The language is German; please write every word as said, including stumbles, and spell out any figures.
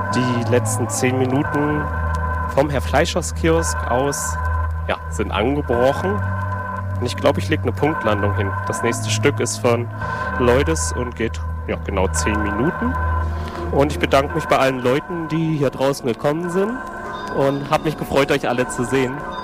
Die letzten zehn Minuten vom Herr Fleischers Kiosk aus ja, sind angebrochen. Und ich glaube, ich lege eine Punktlandung hin. Das nächste Stück ist von Leudes und geht ja, genau zehn Minuten. Und ich bedanke mich bei allen Leuten, die hier draußen gekommen sind. Und habe mich gefreut, euch alle zu sehen.